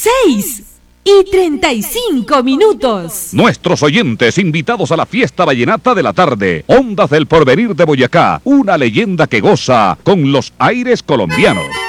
6:35. Nuestros oyentes invitados a la fiesta vallenata de la tarde. Ondas del Porvenir de Boyacá, una leyenda que goza con los aires colombianos.